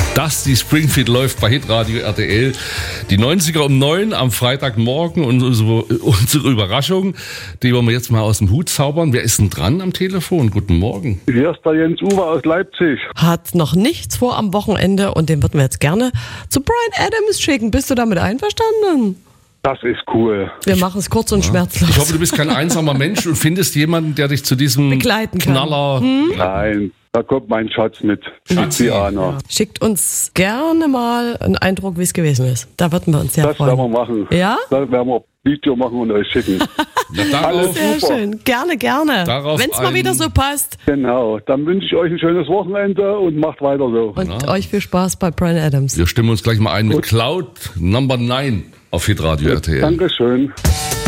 dass die Springfeed läuft bei Hitradio RTL. Die 90er um 9 am Freitagmorgen und unsere Überraschung, die wollen wir jetzt mal aus dem Hut zaubern. Wer ist denn dran am Telefon? Guten Morgen. Hier ist der Jens Uwe aus Leipzig. Hat noch nichts vor am Wochenende und den würden wir jetzt gerne zu Bryan Adams schicken. Bist du damit einverstanden? Das ist cool. Wir machen es kurz und schmerzlos. Ich hoffe, du bist kein einsamer Mensch und findest jemanden, der dich zu diesem begleiten kann. Knaller... Nein, da kommt mein Schatz mit. Schatzi. Diana. Schickt uns gerne mal einen Eindruck, wie es gewesen ist. Da würden wir uns sehr Das freuen. werden wir machen. Ja? Da werden wir ein Video machen und euch schicken. Ja, darauf, Sehr schön. Gerne, gerne. Darauf Wenn es mal wieder so passt. Genau. Dann wünsche ich euch ein schönes Wochenende und macht weiter so. Und euch viel Spaß bei Bryan Adams. wir stimmen uns gleich mal ein mit Cloud Number 9 auf Hitradio RTL. Dankeschön.